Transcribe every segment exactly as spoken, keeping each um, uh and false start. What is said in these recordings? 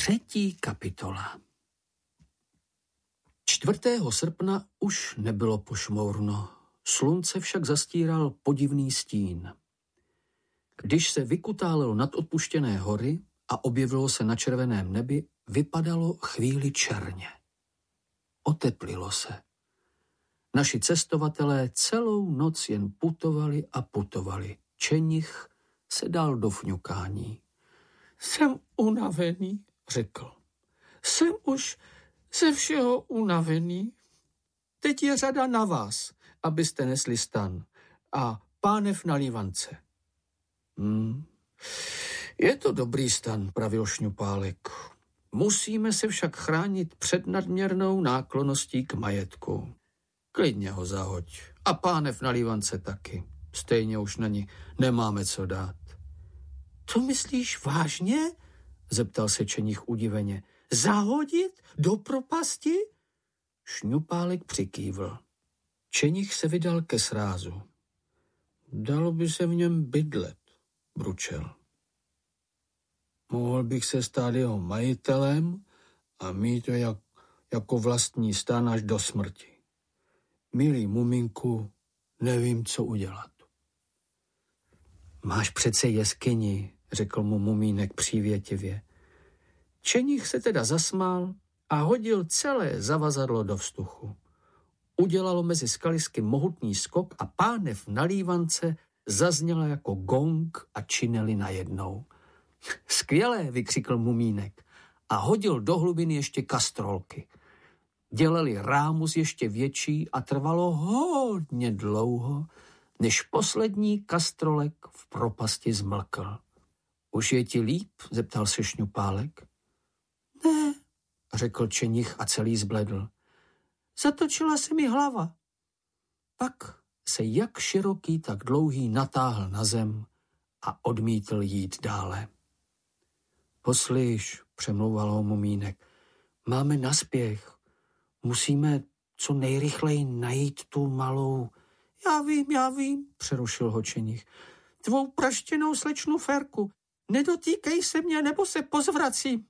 Třetí kapitola. čtvrtého srpna už nebylo pošmourno, slunce však zastíral podivný stín. Když se vykutálelo nad odpuštěné hory a objevilo se na červeném nebi, vypadalo chvíli černě. Oteplilo se. Naši cestovatelé celou noc jen putovali a putovali. Čenich se dal do fňukání. Jsem unavený, řekl. Jsem už ze všeho unavený. Teď je řada na vás, abyste nesli stan a pánev na lívance. Hmm. Je to dobrý stan, pravil Šňupálek. Musíme se však chránit před nadměrnou náklonností k majetku. Klidně ho zahoď. A pánev na lívance taky. Stejně už na ní nemáme co dát. To myslíš vážně? Zeptal se Čenich udiveně. Zahodit do propasti? Šňupálek přikývl. Čenich se vydal ke srázu. Dalo by se v něm bydlet, bručel. Mohl bych se stát jeho majitelem a mít to jak, jako vlastní stan až do smrti. Milý muminku, nevím, co udělat. Máš přece jeskyni, řekl mu mumínek přívětivě. Čenich se teda zasmál a hodil celé zavazadlo do vzduchu. Udělalo mezi skalisky mohutný skok a pánev na lívance zazněla jako gong a čineli najednou. Skvělé, vykřikl mumínek a hodil do hlubiny ještě kastrolky. Dělali rámus ještě větší a trvalo hodně dlouho, než poslední kastrolek v propasti zmlkl. Už je ti líp? Zeptal se Šňupálek. Ne, řekl Čenich a celý zbledl. Zatočila se mi hlava. Pak se jak široký, tak dlouhý natáhl na zem a odmítl jít dále. Poslyš, přemlouval ho mumínek, máme naspěch. Musíme co nejrychleji najít tu malou... Já vím, já vím, přerušil ho Čenich. Tvou praštěnou slečnu Ferku. Nedotýkej se mě, nebo se pozvracím.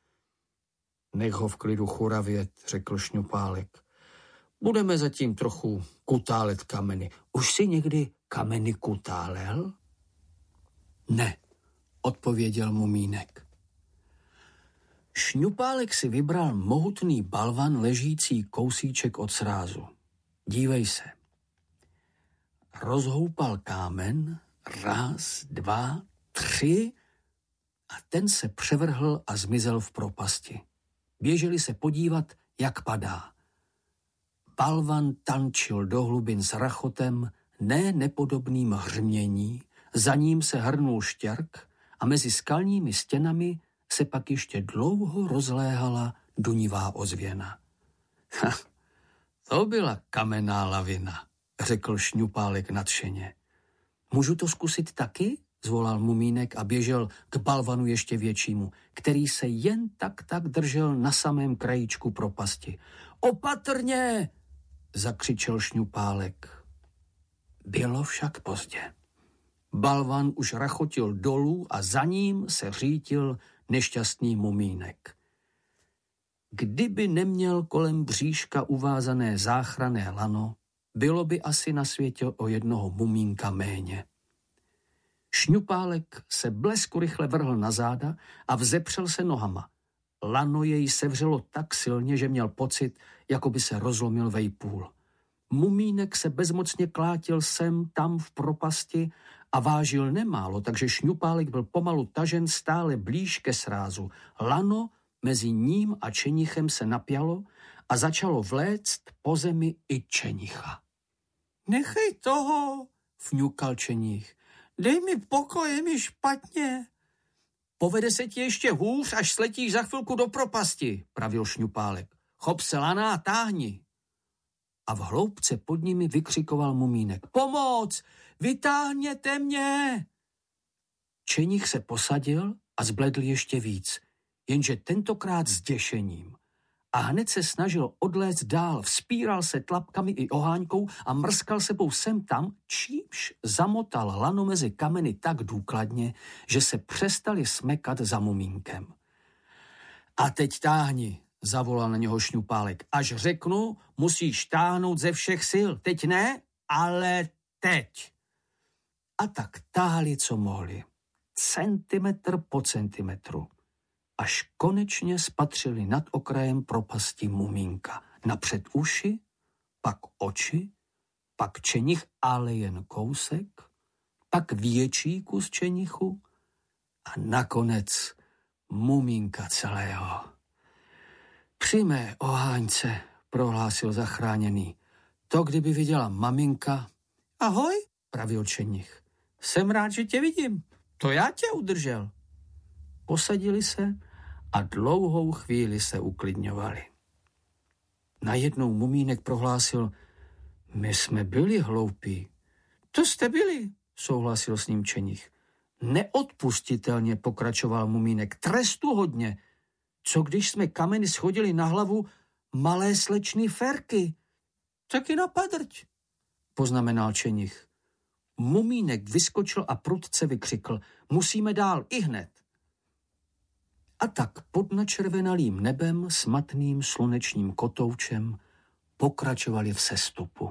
Nech ho v klidu churavět, řekl Šňupálek. Budeme zatím trochu kutálet kameny. Už jsi někdy kameny kutálel? Ne, odpověděl mumínek. Šňupálek si vybral mohutný balvan ležící kousíček od srázu. Dívej se. Rozhoupal kámen, raz, dva, tři a ten se převrhl a zmizel v propasti. Běželi se podívat, jak padá. Balvan tančil do hlubin s rachotem, ne nepodobným hřmění, za ním se hrnul štěrk a mezi skalními stěnami se pak ještě dlouho rozléhala dunivá ozvěna. Ha, to byla kamenná lavina, řekl Šňupálek nadšeně. Můžu to zkusit taky? Zvolal mumínek a běžel k balvanu ještě většímu, který se jen tak tak držel na samém krajíčku propasti. Opatrně! Zakřičel Šňupálek. Bylo však pozdě. Balvan už rachotil dolů a za ním se řítil nešťastný mumínek. Kdyby neměl kolem bříška uvázané záchranné lano, bylo by asi na světě o jednoho mumínka méně. Šňupálek se blesku rychle vrhl na záda a vzepřel se nohama. Lano jej sevřelo tak silně, že měl pocit, jako by se rozlomil vejpůl. Mumínek se bezmocně klátil sem, tam v propasti a vážil nemálo, takže Šňupálek byl pomalu tažen stále blíž ke srázu. Lano mezi ním a Čenichem se napjalo a začalo vléct po zemi i Čenicha. Nechej toho, fňukal Čenich. Dej mi pokoj, je mi špatně. Povede se ti ještě hůř, až sletíš za chvilku do propasti, pravil Šňupálek. Chop se lana a táhni. A v hloubce pod nimi vykřikoval mumínek. Pomoc! Vytáhněte mě! Čenich se posadil a zbledl ještě víc, jenže tentokrát s děšením. A hned se snažil odlézt dál, vzpíral se tlapkami i oháňkou a mrskal sebou sem tam, čímž zamotal lano mezi kameny tak důkladně, že se přestali smekat za mumínkem. A teď táhni, zavolal na něho Šňupálek. Až řeknu, musíš táhnout ze všech sil. Teď ne, ale teď. A tak táhli, co mohli. Centimetr po centimetru. Až konečně spatřili nad okrajem propasti mumínka. Napřed uši, pak oči, pak čenich, ale jen kousek, pak větší kus čenichu a nakonec mumínka celého. Při mé oháňce, prohlásil zachráněný. To, kdyby viděla maminka. Ahoj, pravil čenich. Jsem rád, že tě vidím. To já tě udržel. Posadili se a dlouhou chvíli se uklidňovali. Najednou mumínek prohlásil, my jsme byli hloupí. To jste byli, souhlasil s ním čenich. Neodpustitelně, pokračoval mumínek, trestu hodně. Co když jsme kameny schodili na hlavu malé slečny Ferky? Taky na padrť, poznamenal čenich. Mumínek vyskočil a prudce vykřikl, musíme dál, ihned. A tak pod načervenalým nebem s matným slunečním kotoučem pokračovali v sestupu.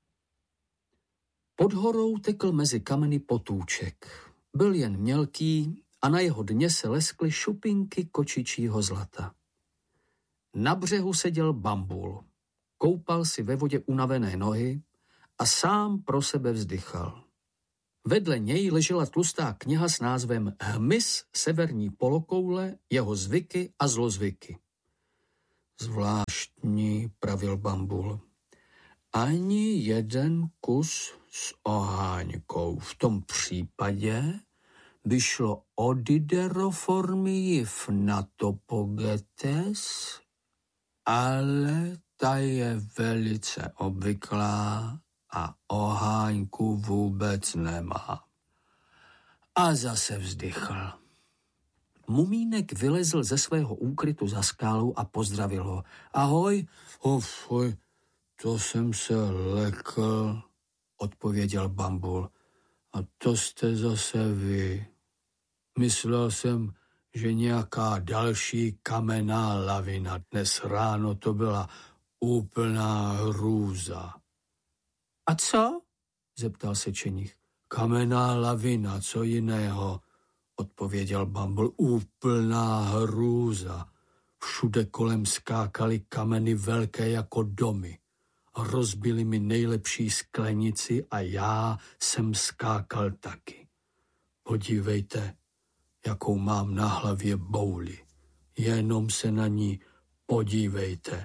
Pod horou tekl mezi kameny potůček. Byl jen mělký a na jeho dně se leskly šupinky kočičího zlata. Na břehu seděl Bambul. Koupal si ve vodě unavené nohy a sám pro sebe vzdychal. Vedle něj ležela tlustá kniha s názvem Hmyz severní polokoule, jeho zvyky a zlozvyky. Zvláštní, pravil Bambul. Ani jeden kus s oháňkou. V tom případě by šlo o Dideroformii fnatopogetes, ale ta je velice obvyklá a oháňku vůbec nemá. A zase vzdychl. Mumínek vylezl ze svého úkrytu za skálu a pozdravil ho. Ahoj, ofoj, to jsem se lekl, odpověděl Bambul. A to jste zase vy. Myslel jsem, že nějaká další kamenná lavina. Dnes ráno to byla úplná hrůza. A co? Zeptal se čenich. Kamenná lavina, co jiného, odpověděl Bambul. Úplná hrůza. Všude kolem skákaly kameny velké jako domy. Rozbili mi nejlepší sklenici a já jsem skákal taky. Podívejte, jakou mám na hlavě bouli. Jenom se na ní podívejte.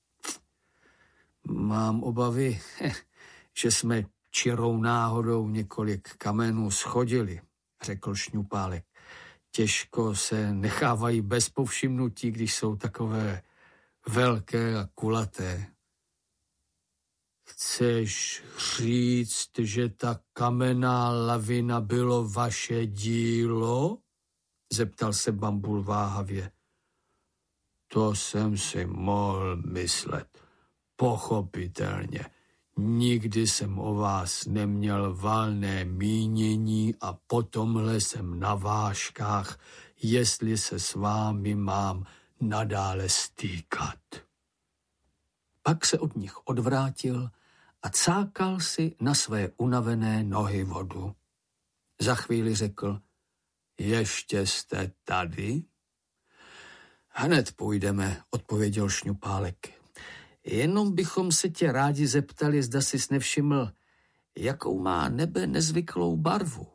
Mám obavy, že jsme čirou náhodou několik kamenů schodili, řekl Šňupálek. Těžko se nechávají bez povšimnutí, když jsou takové velké a kulaté. Chceš říct, že ta kamenná lavina bylo vaše dílo? Zeptal se Bambul váhavě. To jsem si mohl myslet. Pochopitelně. Nikdy jsem o vás neměl valné mínění a po tomhle jsem na vážkách, jestli se s vámi mám nadále stýkat. Pak se od nich odvrátil a cákal si na své unavené nohy vodu. Za chvíli řekl, ještě jste tady? Hned půjdeme, odpověděl Šňupálek. Jenom bychom se tě rádi zeptali, zda jsi nevšiml, jakou má nebe nezvyklou barvu.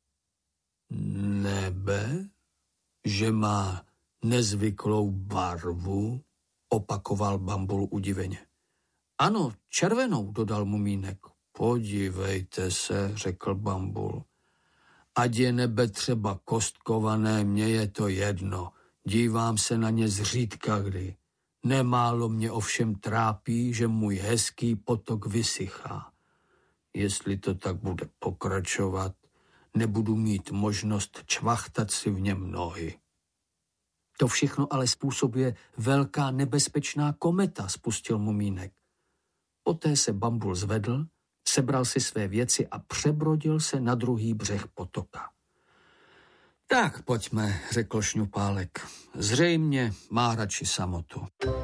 Nebe? Že má nezvyklou barvu? Opakoval Bambul udiveně. Ano, červenou, dodal Mumínek. Podívejte se, řekl Bambul. Ať je nebe třeba kostkované, mně je to jedno. Dívám se na ně zřídka kdy. Nemálo mě ovšem trápí, že můj hezký potok vysychá. Jestli to tak bude pokračovat, nebudu mít možnost čvachtat si v něm nohy. To všechno ale způsobuje velká nebezpečná kometa, spustil Mumínek. Poté se Bambul zvedl, sebral si své věci a přebrodil se na druhý břeh potoka. Tak pojďme, řekl Šňupálek. Zřejmě má radši samotu.